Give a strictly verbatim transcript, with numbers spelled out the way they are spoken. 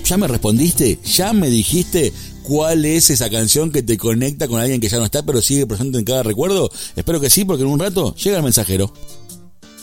¿Ya me respondiste? ¿Ya me dijiste cuál es esa canción que te conecta con alguien que ya no está pero sigue presente en cada recuerdo? Espero que sí, porque en un rato llega el mensajero.